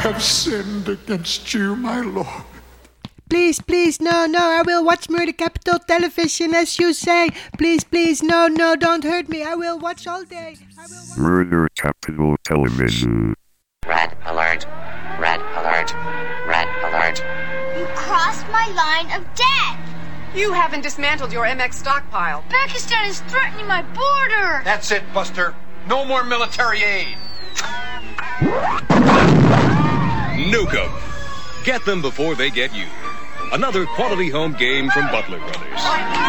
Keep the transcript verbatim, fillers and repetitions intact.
have sinned against you, my Lord. Please, please, no, no, I will watch Murder Capital Television as you say. Please, please, no, no, don't hurt me. I will watch all day. I will watch- Murder Capital Television. Red alert. Red alert. Red alert. You crossed my line of death. You haven't dismantled your M X stockpile. Pakistan is threatening my border. That's it, Buster. No more military aid. Nuke 'em. Get them before they get you. Another quality home game from Butler Brothers.